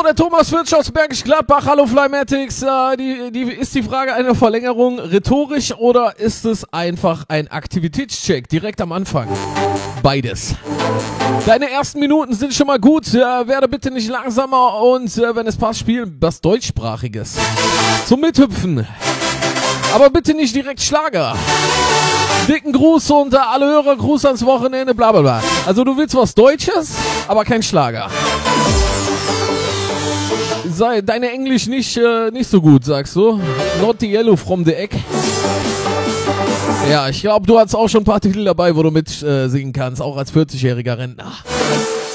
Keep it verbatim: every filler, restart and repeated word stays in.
der Thomas Fürtsch aus Bergisch Gladbach. Hallo Flymatics. Äh, die, die, ist die Frage eine Verlängerung rhetorisch oder ist es einfach ein Aktivitätscheck direkt am Anfang? Beides. Deine ersten Minuten sind schon mal gut. Äh, werde bitte nicht langsamer und äh, wenn es passt, spiel was Deutschsprachiges. Zum Mithüpfen. Aber bitte nicht direkt Schlager. Dicken Gruß und äh, alle Hörer, Gruß ans Wochenende, bla bla bla. Also du willst was Deutsches, aber kein Schlager. Sei deine Englisch nicht, äh, nicht so gut, sagst du. Not the yellow from the egg. Ja, ich glaube, du hast auch schon ein paar Titel dabei, wo du mit äh, singen kannst, auch als vierzigjähriger Rentner.